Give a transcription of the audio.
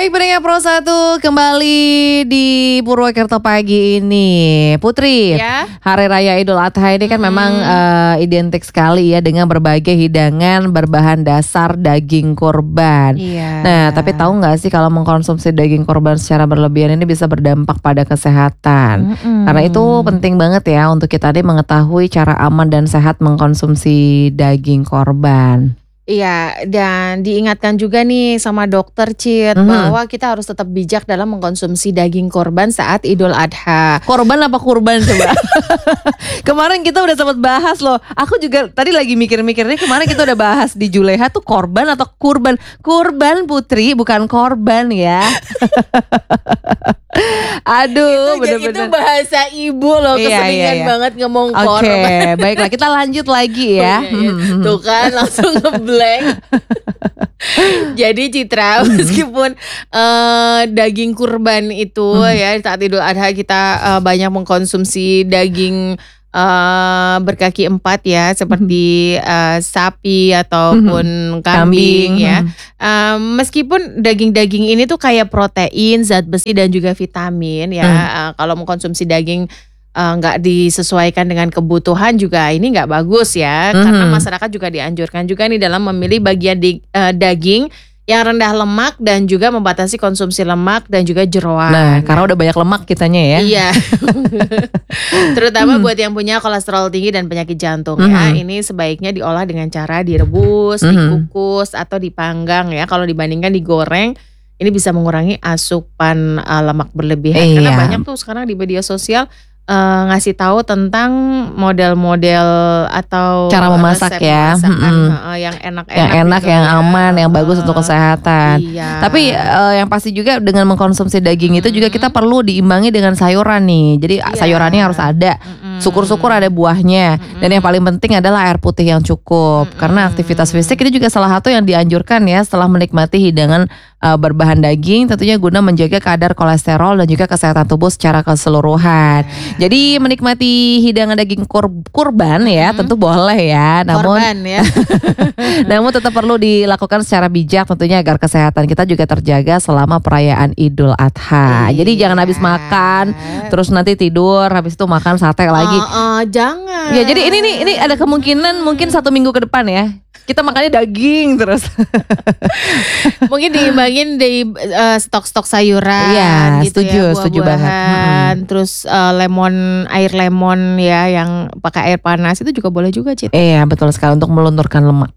Baik, pendengar Pro 1 kembali di Purwokerto pagi ini. Putri, Ya. Hari Raya Idul Adha ini kan memang identik sekali ya dengan berbagai hidangan berbahan dasar daging kurban. Iya. Nah, tapi tahu nggak sih kalau mengkonsumsi daging kurban secara berlebihan ini bisa berdampak pada kesehatan. Karena itu penting banget ya untuk kita nih mengetahui cara aman dan sehat mengkonsumsi daging korban. Iya, dan diingatkan juga nih sama dokter Cid bahwa kita harus tetap bijak dalam mengkonsumsi daging korban saat Idul Adha. Korban apa kurban coba? Kemarin kita udah sempat bahas loh. Aku juga tadi lagi mikir-mikir nih, kemarin kita udah bahas di Juleha tuh korban atau kurban. Kurban Putri, bukan korban ya. Aduh, Itu bener-bener. bahasa ibu loh, keseringan banget ngomong Oke, korban. baiklah kita lanjut lagi ya. Tuh kan langsung ngeblank. Jadi Citra, meskipun daging kurban itu ya saat Idul Adha kita banyak mengkonsumsi daging berkaki 4 ya, seperti sapi ataupun kambing ya. Meskipun daging-daging ini tuh kaya protein, zat besi dan juga vitamin ya. Kalau mengkonsumsi daging nggak disesuaikan dengan kebutuhan juga ini nggak bagus ya. Karena masyarakat juga dianjurkan juga nih dalam memilih bagian daging yang rendah lemak dan juga membatasi konsumsi lemak dan juga jeroan. Nah, karena udah banyak lemak kitanya ya. Iya. Terutama buat yang punya kolesterol tinggi dan penyakit jantung ya. Ini sebaiknya diolah dengan cara direbus, dikukus atau dipanggang ya. Kalau dibandingkan digoreng, ini bisa mengurangi asupan lemak berlebihan. Karena banyak tuh sekarang di media sosial ngasih tahu tentang model-model atau cara memasak ya, yang enak-enak, yang enak, gitu yang ya. aman, yang bagus untuk kesehatan. Iya. Tapi yang pasti juga dengan mengkonsumsi daging itu juga kita perlu diimbangi dengan sayuran nih. Jadi sayurannya harus ada. Syukur-syukur ada buahnya. Dan yang paling penting adalah air putih yang cukup. Karena aktivitas fisik ini juga salah satu yang dianjurkan ya setelah menikmati hidangan berbahan daging, tentunya guna menjaga kadar kolesterol dan juga kesehatan tubuh secara keseluruhan. Jadi menikmati hidangan daging kurban ya tentu boleh ya, namun korban ya. namun tetap perlu dilakukan secara bijak tentunya agar kesehatan kita juga terjaga selama perayaan Idul Adha. Jadi jangan habis makan terus nanti tidur, habis itu makan sate lagi. Jangan. Ya jadi ini ada kemungkinan mungkin 1 minggu ke depan ya. Kita makannya daging terus. Mungkin diimbangin dari stok-stok sayuran Iya, gitu setuju banget. buah-buahan. Terus air lemon ya yang pakai air panas itu juga boleh juga, Cit. Iya, betul sekali untuk melunturkan lemak.